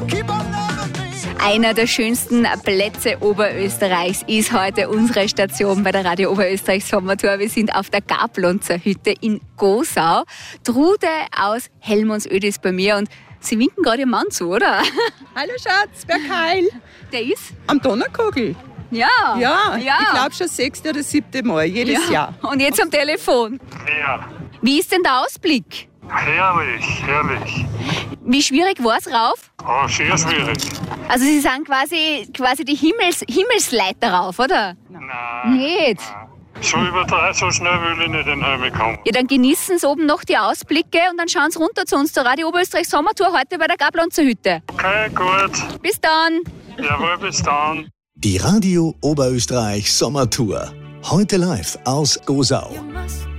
Einer der schönsten Plätze Oberösterreichs ist heute unsere Station bei der Radio Oberösterreich Sommertour. Wir sind auf der Gablonzer Hütte in Gosau. Trude aus Hellmonsöd ist bei mir und Sie winken gerade Ihrem Mann zu, oder? Hallo Schatz, Bergheil. Der ist? Am Donnerkogel. Ja. Ich glaube schon 6. oder 7. Mal, jedes Jahr. Und jetzt am Telefon. Ja, Wie ist denn der Ausblick? herrlich. Wie schwierig war es rauf? Oh, sehr schwierig. Also Sie sind quasi die Himmelsleiter rauf, oder? Nein. Nicht. So schnell will ich nicht in den Himmel kommen. Ja, dann genießen Sie oben noch die Ausblicke und dann schauen Sie runter zu uns zur Radio Oberösterreich Sommertour heute bei der Gablonzer Hütte. Okay, gut. Bis dann. Jawohl, bis dann. Die Radio Oberösterreich Sommertour. Heute live aus Gosau. You must